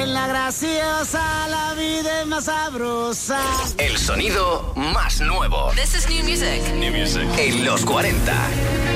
en la graciosa la vida es más sabrosa. El sonido más nuevo. This is new music. En los 40.